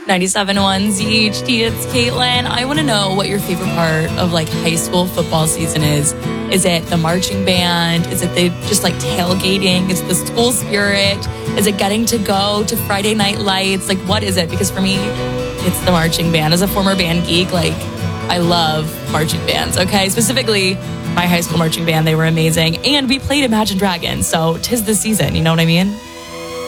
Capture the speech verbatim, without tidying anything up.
ninety-seven point one Z H T, it's Caitlin. I want to know what your favorite part of like high school football season is. Is it the marching band? Is it the just like tailgating? Is it the school spirit? Is it getting to go to Friday Night Lights? Like, what is it? Because for me, it's the marching band. As a former band geek, like, I love marching bands, okay? Specifically, my high school marching band, they were amazing. And we played Imagine Dragons, so 'tis the season, you know what I mean?